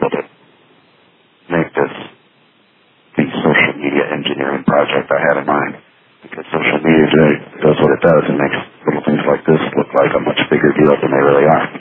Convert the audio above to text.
able to make this the social media engineering project I had in mind. Because social media does what it does and makes little things like this look like a much bigger deal than they really are.